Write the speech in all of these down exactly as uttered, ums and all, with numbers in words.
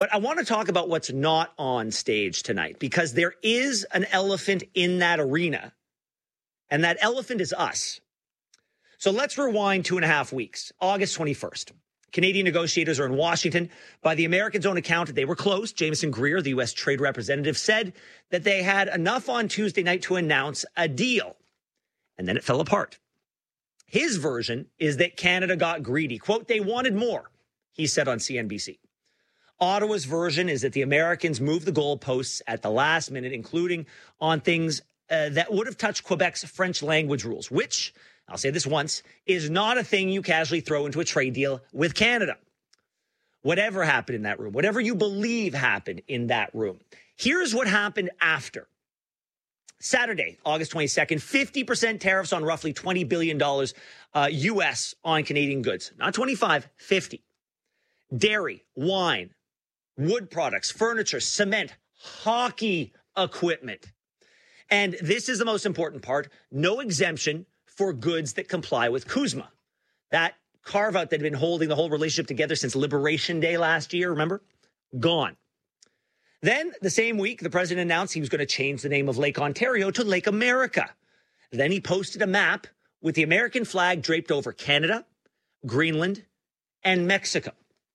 But I want to talk about what's not on stage tonight, because there is an elephant in that arena, and that elephant is us. So let's rewind two and a half weeks, August twenty-first. Canadian negotiators are in Washington. By the Americans' own account, they were close. Jameson Greer, the U S trade representative, said that they had enough on Tuesday night to announce a deal. And then it fell apart. His version is that Canada got greedy. Quote, they wanted more, he said on C N B C. Ottawa's version is that the Americans moved the goalposts at the last minute, including on things uh, that would have touched Quebec's French language rules, which, I'll say this once, is not a thing you casually throw into a trade deal with Canada. Whatever happened in that room, whatever you believe happened in that room, here's what happened after. Saturday, August twenty-second, fifty percent tariffs on roughly twenty billion dollars uh, U S on Canadian goods. Not twenty-five, fifty. Dairy, wine, wood products, furniture, cement, hockey equipment. And this is the most important part. No exemption for goods that comply with CUSMA. That carve-out that had been holding the whole relationship together since Liberation Day last year, remember? Gone. Then, the same week, the president announced he was going to change the name of Lake Ontario to Lake America. Then he posted a map with the American flag draped over Canada, Greenland, and Mexico.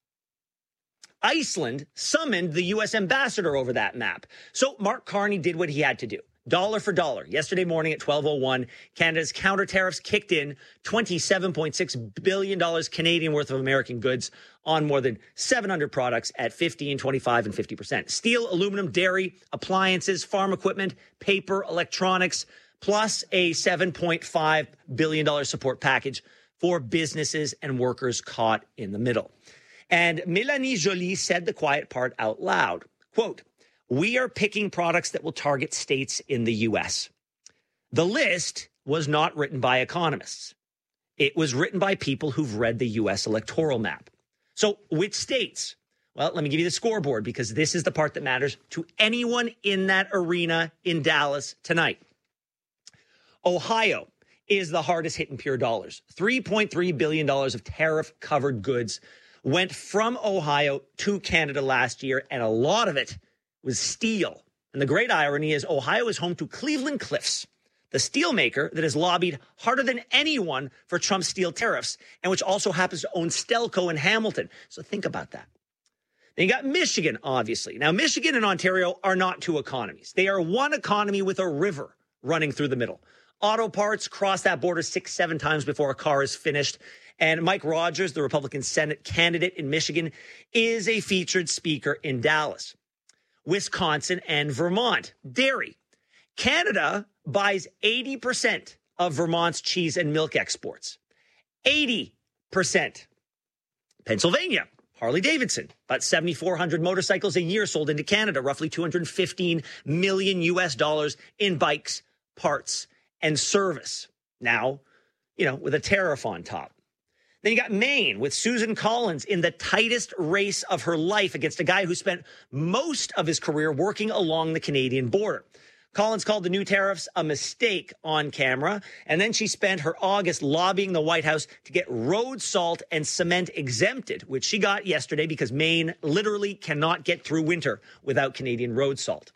Iceland summoned the U S ambassador over that map. So Mark Carney did what he had to do. Dollar for dollar. Yesterday morning at twelve oh one, Canada's counter tariffs kicked in twenty-seven point six billion dollars Canadian worth of American goods on more than seven hundred products at fifteen, twenty-five, and fifty percent. Steel, aluminum, dairy, appliances, farm equipment, paper, electronics, plus a seven point five billion dollars support package for businesses and workers caught in the middle. And Mélanie Joly said the quiet part out loud. Quote, we are picking products that will target states in the U S. The list was not written by economists. It was written by people who've read the U S electoral map. So which states? Well, let me give you the scoreboard, because this is the part that matters to anyone in that arena in Dallas tonight. Ohio is the hardest hit in pure dollars. three point three billion dollars of tariff-covered goods went from Ohio to Canada last year, and a lot of it was steel. And the great irony is Ohio is home to Cleveland-Cliffs, the steel maker that has lobbied harder than anyone for Trump's steel tariffs, and which also happens to own Stelco in Hamilton. So think about that. Then you got Michigan, obviously. Now, Michigan and Ontario are not two economies. They are one economy with a river running through the middle. Auto parts cross that border six, seven times before a car is finished. And Mike Rogers, the Republican Senate candidate in Michigan, is a featured speaker in Dallas. Wisconsin and Vermont. Dairy. Canada buys eighty percent of Vermont's cheese and milk exports. eighty percent. Pennsylvania. Harley-Davidson. About seven thousand four hundred motorcycles a year sold into Canada. Roughly two hundred fifteen million U S dollars in bikes, parts, and service. Now, you know, with a tariff on top. Then you got Maine with Susan Collins in the tightest race of her life against a guy who spent most of his career working along the Canadian border. Collins called the new tariffs a mistake on camera, and then she spent her August lobbying the White House to get road salt and cement exempted, which she got yesterday because Maine literally cannot get through winter without Canadian road salt.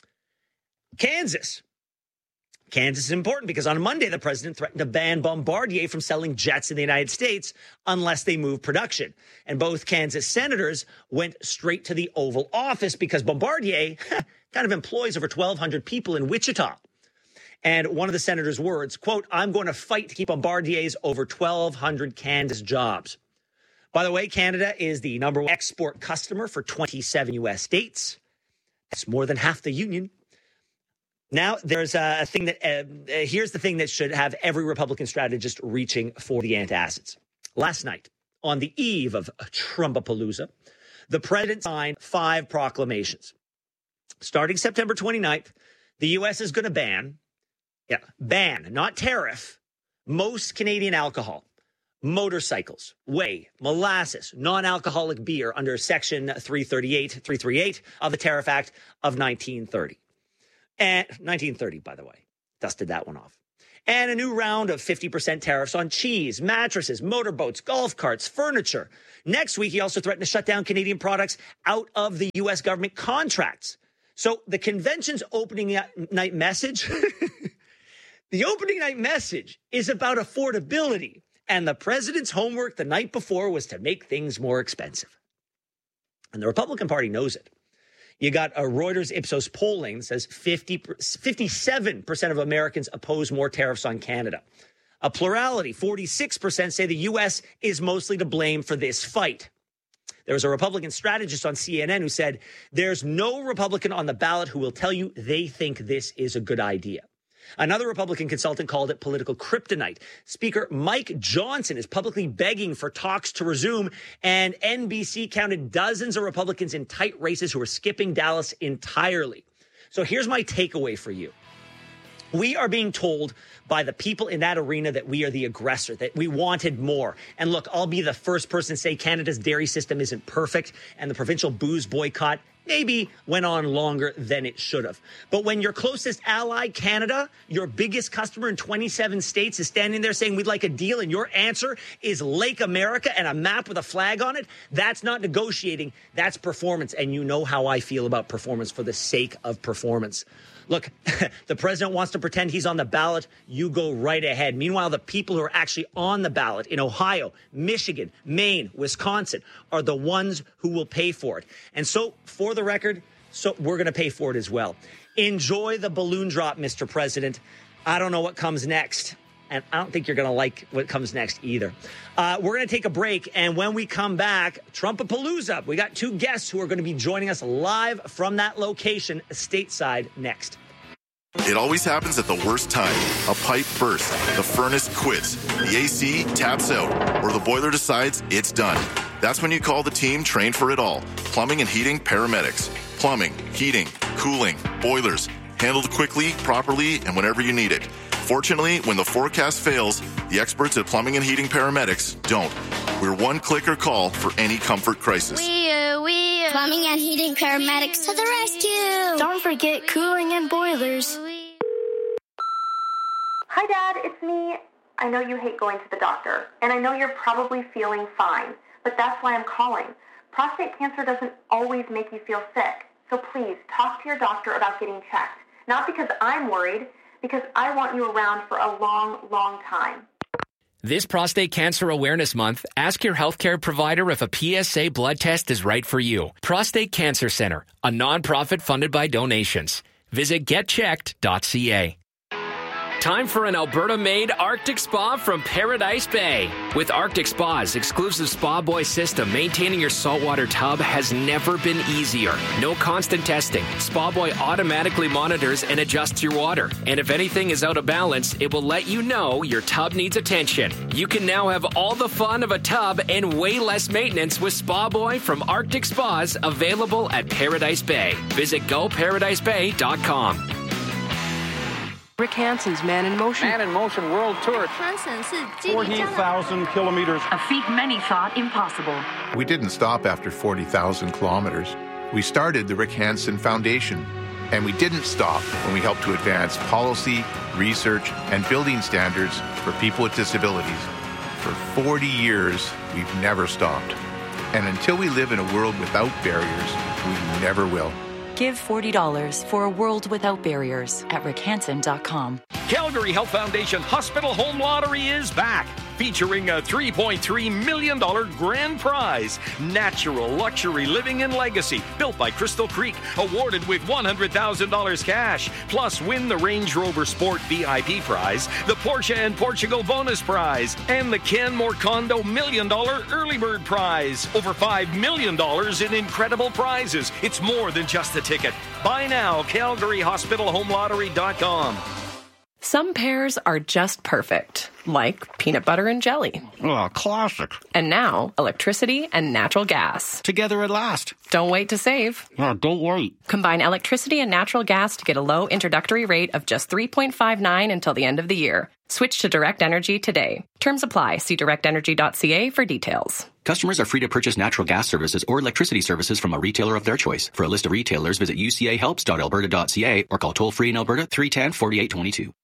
Kansas. Kansas is important because on Monday, the president threatened to ban Bombardier from selling jets in the United States unless they move production. And both Kansas senators went straight to the Oval Office because Bombardier kind of employs over twelve hundred people in Wichita. And one of the senators' words, quote, I'm going to fight to keep Bombardier's over twelve hundred Kansas jobs. By the way, Canada is the number one export customer for twenty-seven U S states. That's more than half the union. Now, there's a thing that, uh, here's the thing that should have every Republican strategist reaching for the antacids. Last night, on the eve of Trumpapalooza, the president signed five proclamations. Starting September twenty-ninth, the U S is going to ban, yeah, ban, not tariff, most Canadian alcohol, motorcycles, whey, molasses, non-alcoholic beer under Section three thirty-eight, three thirty-eight of the Tariff Act of nineteen thirty. And nineteen thirty, by the way, dusted that one off. and a new round of fifty percent tariffs on cheese, mattresses, motorboats, golf carts, furniture. Next week, he also threatened to shut down Canadian products out of the U S government contracts. So the convention's opening night message, the opening night message is about affordability. And the president's homework the night before was to make things more expensive. And the Republican Party knows it. You got a Reuters Ipsos polling that says fifty, fifty-seven percent of Americans oppose more tariffs on Canada. A plurality, forty-six percent, say the U S is mostly to blame for this fight. There was a Republican strategist on C N N who said, there's no Republican on the ballot who will tell you they think this is a good idea. Another Republican consultant called it political kryptonite. Speaker Mike Johnson is publicly begging for talks to resume, and N B C counted dozens of Republicans in tight races who are skipping Dallas entirely. So here's my takeaway for you. We are being told by the people in that arena that we are the aggressor, that we wanted more. And look, I'll be the first person to say Canada's dairy system isn't perfect, and the provincial booze boycott maybe went on longer than it should have. But when your closest ally, Canada, your biggest customer in twenty-seven states, is standing there saying we'd like a deal, and your answer is Lake America and a map with a flag on it, that's not negotiating, that's performance. And you know how I feel about performance for the sake of performance. Look, the president wants to pretend he's on the ballot. You go right ahead. Meanwhile, the people who are actually on the ballot in Ohio, Michigan, Maine, Wisconsin are the ones who will pay for it. And so, for the record, so we're going to pay for it as well. Enjoy the balloon drop, Mister President. I don't know what comes next, and I don't think you're going to like what comes next either. Uh, we're going to take a break, and when we come back, Trumpapalooza. We got two guests who are going to be joining us live from that location, stateside, next. It always happens at the worst time. A pipe bursts, the furnace quits, the A C taps out, or the boiler decides it's done. That's when you call the team trained for it all. Plumbing and heating paramedics. Plumbing, heating, cooling, boilers. Handled quickly, properly, and whenever you need it. Fortunately, when the forecast fails, the experts at Plumbing and Heating Paramedics don't. We're one clicker call for any comfort crisis. We, we, Plumbing and Heating Paramedics to the rescue. Don't forget cooling and boilers. Hi, Dad. It's me. I know you hate going to the doctor, and I know you're probably feeling fine, but that's why I'm calling. Prostate cancer doesn't always make you feel sick, so please talk to your doctor about getting checked. Not because I'm worried, because I want you around for a long, long time. This Prostate Cancer Awareness Month, ask your healthcare provider if a P S A blood test is right for you. Prostate Cancer Center, a nonprofit funded by donations. Visit get checked dot c a. Time for an Alberta-made Arctic Spa from Paradise Bay. With Arctic Spa's exclusive Spa Boy system, maintaining your saltwater tub has never been easier. No constant testing. Spa Boy automatically monitors and adjusts your water. And if anything is out of balance, it will let you know your tub needs attention. You can now have all the fun of a tub and way less maintenance with Spa Boy from Arctic Spas, available at Paradise Bay. Visit go paradise bay dot com. Rick Hansen's Man in Motion. Man in Motion World Tour. forty thousand kilometers. A feat many thought impossible. We didn't stop after forty thousand kilometers. We started the Rick Hansen Foundation. And we didn't stop when we helped to advance policy, research, and building standards for people with disabilities. For forty years, we've never stopped. And until we live in a world without barriers, we never will. Give forty dollars for a world without barriers at rick hansen dot com. Calgary Health Foundation Hospital Home Lottery is back, featuring a three point three million dollars grand prize. Natural luxury living and legacy, built by Crystal Creek, awarded with one hundred thousand dollars cash. Plus, win the Range Rover Sport V I P prize, the Porsche and Portugal bonus prize, and the Ken Morcondo million dollar early bird prize. Over five million dollars in incredible prizes. It's more than just a ticket. Buy now, calgary hospital home lottery dot com. Some pairs are just perfect, like peanut butter and jelly. Oh, classic. And now, electricity and natural gas. Together at last. Don't wait to save. Oh, don't wait. Combine electricity and natural gas to get a low introductory rate of just three point five nine until the end of the year. Switch to Direct Energy today. Terms apply. See direct energy dot c a for details. Customers are free to purchase natural gas services or electricity services from a retailer of their choice. For a list of retailers, visit u c a helps dot alberta dot c a or call toll-free in Alberta three one zero, four eight two two.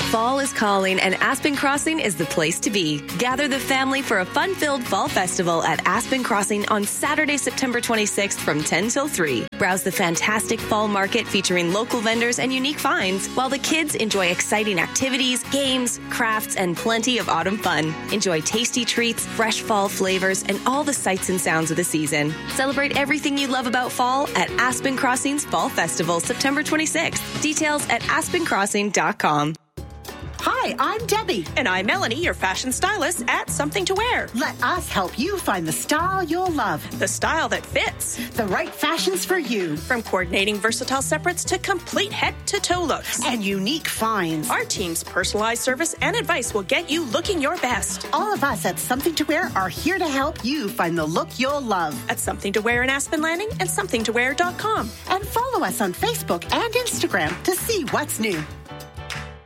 Fall is calling, and Aspen Crossing is the place to be. Gather the family for a fun-filled fall festival at Aspen Crossing on Saturday, September twenty-sixth from ten till three. Browse the fantastic fall market featuring local vendors and unique finds, while the kids enjoy exciting activities, games, crafts, and plenty of autumn fun. Enjoy tasty treats, fresh fall flavors, and all the sights and sounds of the season. Celebrate everything you love about fall at Aspen Crossing's Fall Festival, September twenty-sixth. Details at aspen crossing dot com. Hi, I'm Debbie. And I'm Melanie, your fashion stylist at Something to Wear. Let us help you find the style you'll love. The style that fits. The right fashions for you. From coordinating versatile separates to complete head-to-toe looks. And unique finds. Our team's personalized service and advice will get you looking your best. All of us at Something to Wear are here to help you find the look you'll love. At Something to Wear in Aspen Landing and something to wear dot com. And follow us on Facebook and Instagram to see what's new.